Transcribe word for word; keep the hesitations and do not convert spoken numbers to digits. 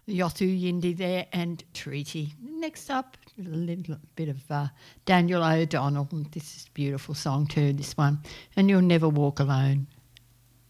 Yothu Yindi there and Treaty. Next up, a little bit of uh, Daniel O'Donnell. This is a beautiful song too, this one. And You'll Never Walk Alone.